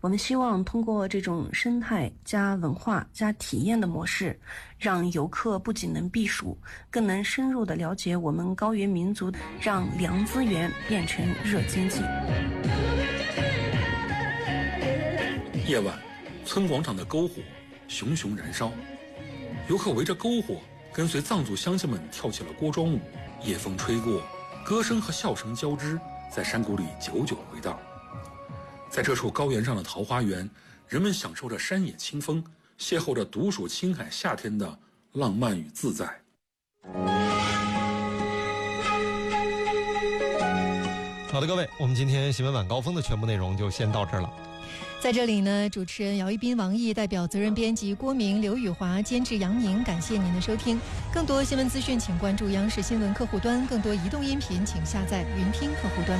我们希望通过这种生态加文化加体验的模式，让游客不仅能避暑，更能深入地了解我们高原民族，让凉资源变成热经济。 夜晚，村广场的篝火熊熊燃烧，游客围着篝火，跟随藏族乡亲们跳起了锅庄舞。夜风吹过，歌声和笑声交织，在山谷里久久回荡。在这处高原上的桃花源，人们享受着山野清风，邂逅着独属青海夏天的浪漫与自在。 好的，各位，我们今天新闻晚高峰的全部内容就先到这儿了。 在这里呢，主持人姚一斌、王毅代表责任编辑郭明、刘宇华，监制杨宁，感谢您的收听。更多新闻资讯请关注央视新闻客户端，更多移动音频请下载云听客户端。